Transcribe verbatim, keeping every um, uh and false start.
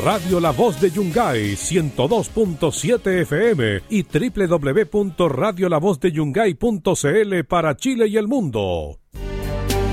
Radio La Voz de Yungay ciento dos punto siete F M y doble u doble u doble u punto radio la voz de yungay punto c l para Chile y el mundo.